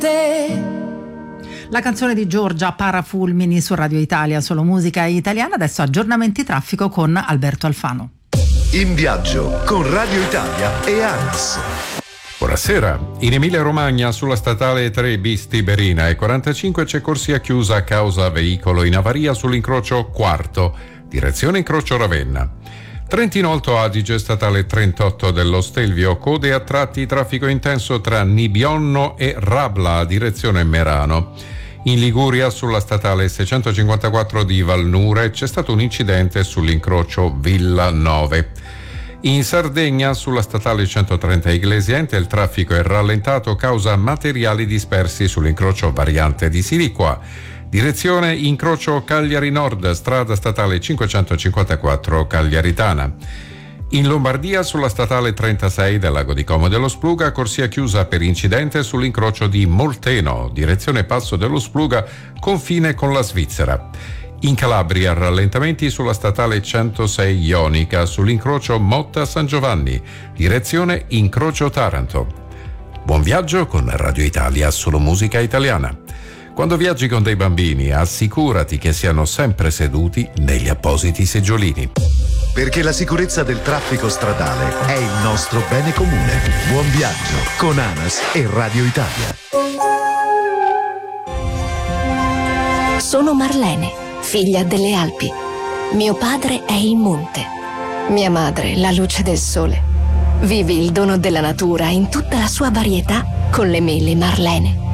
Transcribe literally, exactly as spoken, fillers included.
La canzone di Giorgia, Parafulmini, su Radio Italia, solo musica italiana. Adesso aggiornamenti traffico con Alberto Alfano. In viaggio con Radio Italia e ANAS. Buonasera. In Emilia-Romagna sulla statale tre bis Tiberina e quarantacinque c'è corsia chiusa a causa veicolo in avaria sull'incrocio quarto, direzione incrocio Ravenna. Trentino Alto Adige, statale trentotto dello Stelvio, code a tratti, traffico intenso tra Nibionno e Rabla, direzione Merano. In Liguria sulla statale seicentocinquantaquattro di Valnure c'è stato un incidente sull'incrocio Villa nove. In Sardegna sulla statale centotrenta Iglesiente il traffico è rallentato causa materiali dispersi sull'incrocio variante di Siliqua. Direzione incrocio Cagliari Nord, strada statale cinquecentocinquantaquattro Cagliaritana. In Lombardia sulla statale trentasei del Lago di Como dello Spluga, corsia chiusa per incidente sull'incrocio di Molteno, direzione Passo dello Spluga, confine con la Svizzera. In Calabria rallentamenti sulla statale centosei Ionica, sull'incrocio Motta San Giovanni, direzione incrocio Taranto. Buon viaggio con Radio Italia, solo musica italiana. Quando viaggi con dei bambini, assicurati che siano sempre seduti negli appositi seggiolini. Perché la sicurezza del traffico stradale è il nostro bene comune. Buon viaggio con ANAS e Radio Italia. Sono Marlene, figlia delle Alpi. Mio padre è il monte. Mia madre, la luce del sole. Vivi il dono della natura in tutta la sua varietà con le mele Marlene.